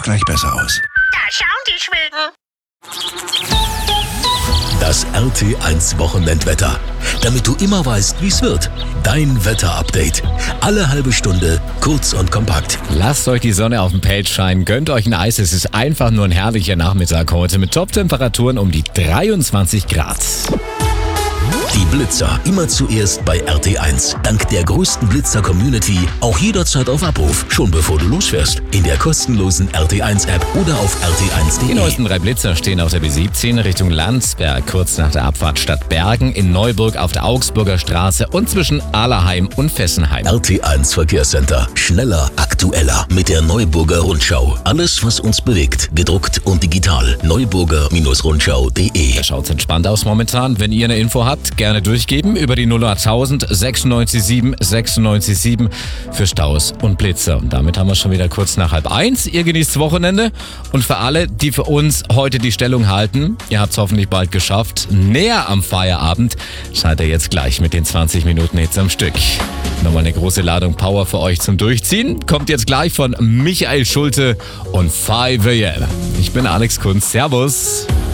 gleich besser aus. Da schauen die Schweden. Das RT1 Wochenendwetter. Damit du immer weißt, wie es wird. Dein Wetterupdate. Alle halbe Stunde, kurz und kompakt. Lasst euch die Sonne auf dem Pelz scheinen, gönnt euch ein Eis. Es ist einfach nur ein herrlicher Nachmittag heute mit Top-Temperaturen um die 23 Grad. Die Blitzer immer zuerst bei RT1. Dank der größten Blitzer-Community auch jederzeit auf Abruf. Schon bevor du losfährst. In der kostenlosen RT1-App oder auf rt1.de. Die neuesten 3 Blitzer stehen auf der B17 Richtung Landsberg, kurz nach der Abfahrt Stadtbergen, in Neuburg auf der Augsburger Straße und zwischen Allerheim und Fessenheim. RT1 Verkehrscenter. Schneller, aktueller. Mit der Neuburger Rundschau. Alles, was uns bewegt. Gedruckt und digital. Neuburger-Rundschau.de. Da schaut's entspannt aus momentan. Wenn ihr eine Info habt, gerne durchgeben über die 081000 967 967 für Staus und Blitzer. Und damit haben wir schon wieder kurz nach 12:30. Ihr genießt das Wochenende. Und für alle, die für uns heute die Stellung halten, ihr habt es hoffentlich bald geschafft, näher am Feierabend, seid ihr jetzt gleich mit den 20 Minuten Hits am Stück. Nochmal eine große Ladung Power für euch zum Durchziehen. Kommt jetzt gleich von Michael Schulte und 5 AM. Ich bin Alex Kunz. Servus.